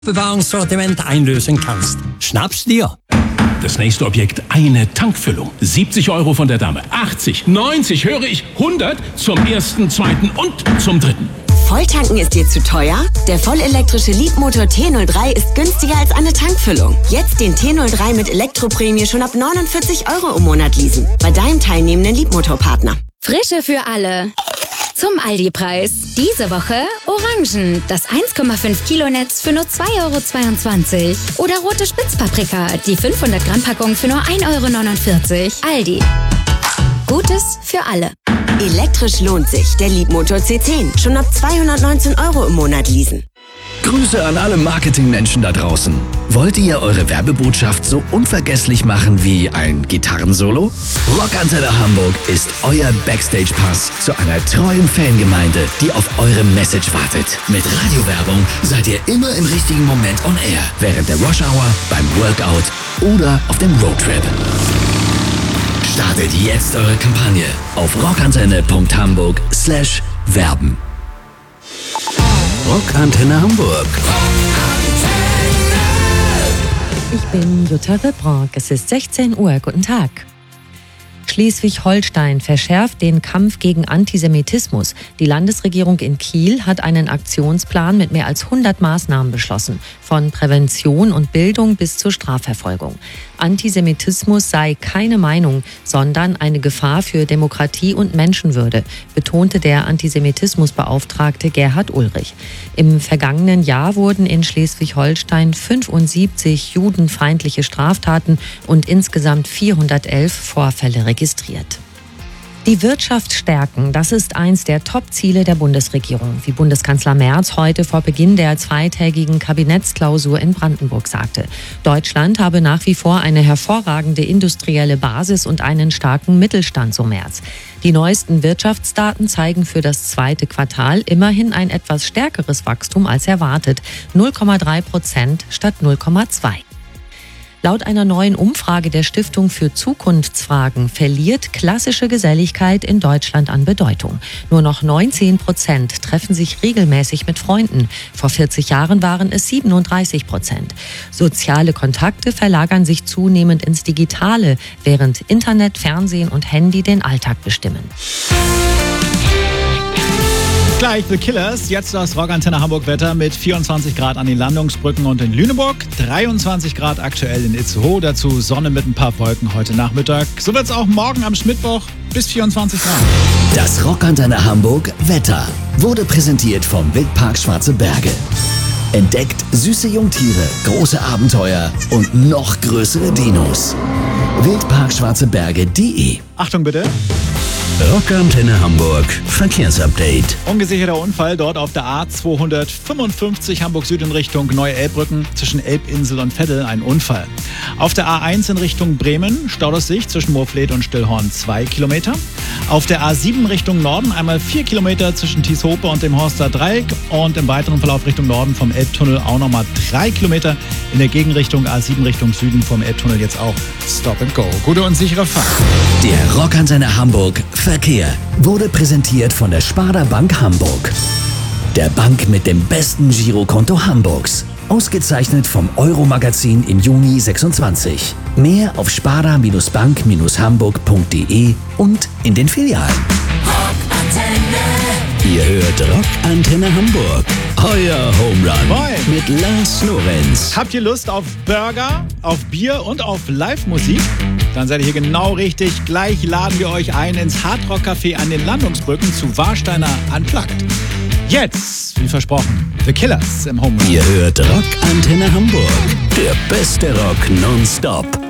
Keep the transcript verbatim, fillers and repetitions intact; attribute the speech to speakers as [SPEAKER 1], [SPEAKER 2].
[SPEAKER 1] Bewahrungssortiment einlösen kannst. Schnapp's dir.
[SPEAKER 2] Das nächste Objekt, eine Tankfüllung. siebzig Euro von der Dame. achtzig, neunzig, höre ich, hundert zum ersten, zweiten und zum dritten.
[SPEAKER 3] Volltanken ist dir zu teuer? Der vollelektrische Leapmotor T null drei ist günstiger als eine Tankfüllung. Jetzt den T null drei mit Elektroprämie schon ab neunundvierzig Euro im Monat leasen. Bei deinem teilnehmenden Leapmotor-Partner.
[SPEAKER 4] Frische für alle. Zum Aldi-Preis. Diese Woche Orangen. Das eins Komma fünf Kilo Netz für nur zwei Euro zweiundzwanzig. Oder rote Spitzpaprika. Die fünfhundert Gramm Packung für nur ein Euro neunundvierzig. Aldi. Gutes für alle.
[SPEAKER 3] Elektrisch lohnt sich. Der Leapmotor C zehn. Schon ab zweihundertneunzehn Euro im Monat leasen.
[SPEAKER 5] Grüße an alle Marketingmenschen da draußen. Wollt ihr eure Werbebotschaft so unvergesslich machen wie ein Gitarrensolo? Rockantenne Hamburg ist euer Backstage-Pass zu einer treuen Fangemeinde, die auf eure Message wartet. Mit Radiowerbung seid ihr immer im richtigen Moment on air. Während der Rush Hour, beim Workout oder auf dem Roadtrip. Startet jetzt eure Kampagne auf rockantenne Punkt hamburg slash werben. Rockantenne Hamburg.
[SPEAKER 6] Ich bin Jutta Rebrank. Es ist sechzehn Uhr. Guten Tag. Schleswig-Holstein verschärft den Kampf gegen Antisemitismus. Die Landesregierung in Kiel hat einen Aktionsplan mit mehr als hundert Maßnahmen beschlossen. Von Prävention und Bildung bis zur Strafverfolgung. Antisemitismus sei keine Meinung, sondern eine Gefahr für Demokratie und Menschenwürde, betonte der Antisemitismusbeauftragte Gerhard Ulrich. Im vergangenen Jahr wurden in Schleswig-Holstein fünfundsiebzig judenfeindliche Straftaten und insgesamt vierhundertelf Vorfälle registriert. Die Wirtschaft stärken, das ist eins der Top-Ziele der Bundesregierung, wie Bundeskanzler Merz heute vor Beginn der zweitägigen Kabinettsklausur in Brandenburg sagte. Deutschland habe nach wie vor eine hervorragende industrielle Basis und einen starken Mittelstand, so Merz. Die neuesten Wirtschaftsdaten zeigen für das zweite Quartal immerhin ein etwas stärkeres Wachstum als erwartet, null Komma drei Prozent statt null Komma zwei. Laut einer neuen Umfrage der Stiftung für Zukunftsfragen verliert klassische Geselligkeit in Deutschland an Bedeutung. Nur noch neunzehn Prozent treffen sich regelmäßig mit Freunden. Vor vierzig Jahren waren es siebenunddreißig Prozent. Soziale Kontakte verlagern sich zunehmend ins Digitale, während Internet, Fernsehen und Handy den Alltag bestimmen.
[SPEAKER 7] Gleich The Killers, jetzt das Rockantenne Hamburg Wetter mit vierundzwanzig Grad an den Landungsbrücken und in Lüneburg, dreiundzwanzig Grad aktuell in Itzehoe, dazu Sonne mit ein paar Wolken heute Nachmittag. So wird's auch morgen am Schmittwoch bis vierundzwanzig Grad.
[SPEAKER 5] Das Rockantenne Hamburg Wetter wurde präsentiert vom Wildpark Schwarze Berge. Entdeckt süße Jungtiere, große Abenteuer und noch größere Dinos. wildpark schwarze berge punkt de.
[SPEAKER 7] Achtung bitte.
[SPEAKER 5] Rockantenne Hamburg Verkehrsupdate.
[SPEAKER 7] Ungesicherter Unfall dort auf der A zweihundertfünfundfünfzig Hamburg Süd in Richtung Neue-Elbbrücken zwischen Elbinsel und Veddel ein Unfall. Auf der A eins in Richtung Bremen staut es sich zwischen Moorfleet und Stillhorn zwei Kilometer. Auf der A sieben Richtung Norden einmal vier Kilometer zwischen Tieshope und dem Horster Dreieck und im weiteren Verlauf Richtung Norden vom Elbtunnel auch nochmal drei Kilometer. In der Gegenrichtung A sieben Richtung Süden vom Elbtunnel jetzt auch Stop and Go. Gute und sichere Fahrt.
[SPEAKER 5] Der Rockantenne Hamburg Verkehr wurde präsentiert von der Sparda Bank Hamburg. Der Bank mit dem besten Girokonto Hamburgs. Ausgezeichnet vom Euro-Magazin im Juni sechsundzwanzig. Mehr auf sparda Bank Hamburg punkt de und in den Filialen. Rockantenne. Ihr hört Rockantenne Hamburg. Euer Home Run
[SPEAKER 7] Moin.
[SPEAKER 5] Mit Lars Lorenz.
[SPEAKER 7] Habt ihr Lust auf Burger, auf Bier und auf Live-Musik? Dann seid ihr hier genau richtig. Gleich laden wir euch ein ins Hardrock Café an den Landungsbrücken zu Warsteiner Unplugged. Jetzt, wie versprochen, The Killers im Home Run.
[SPEAKER 5] Ihr hört Rockantenne Hamburg. Der beste Rock nonstop.